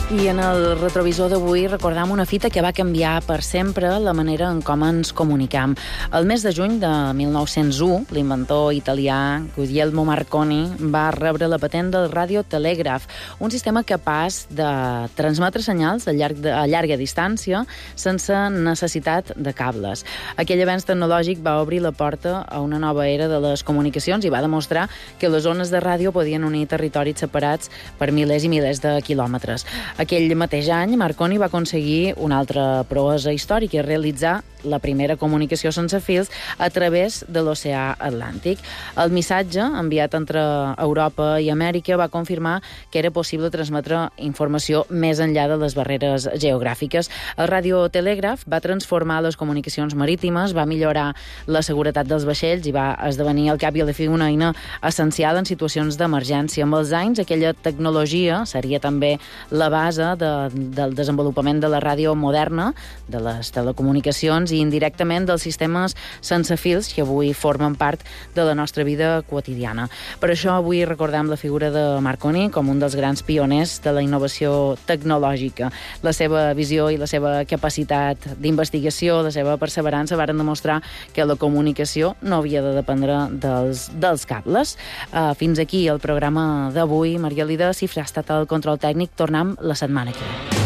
I en el retrovisor d'avui recordam una fita que va canviar per sempre la manera en com ens comunicam. El mes de juny de 1901, l'inventor italià Guglielmo Marconi va rebre la patent del radiotelegraf, un sistema capaç de transmetre senyals a llarga distància sense necessitat de cables. Aquell avenç tecnològic va obrir la porta a una nova era de les comunicacions i va demostrar que les ones de ràdio podien unir territoris separats per milers i milers de quilòmetres. Aquell mateix any, Marconi va aconseguir una altra proesa històrica, realitzar la primera comunicació sense fils a través de l'oceà Atlàntic. El missatge, enviat entre Europa i Amèrica, va confirmar que era possible transmetre informació més enllà de les barreres geogràfiques. El radiotelègraf va transformar les comunicacions marítimes, va millorar la seguretat dels vaixells i va esdevenir al cap i a la fi una eina essencial en situacions d'emergència. Amb els anys, aquella tecnologia seria també la base del desenvolupament de la ràdio moderna, de les telecomunicacions i indirectament dels sistemes sense fils que avui formen part de la nostra vida quotidiana. Per això avui recordem la figura de Marconi com un dels grans pioners de la innovació tecnològica. La seva visió i la seva capacitat d'investigació, la seva perseverança varen demostrar que la comunicació no havia de dependre dels cables. Fins aquí el programa d'avui. Maria Lida Cifrà ha estat el control tècnic. Tornem la setmana que ve.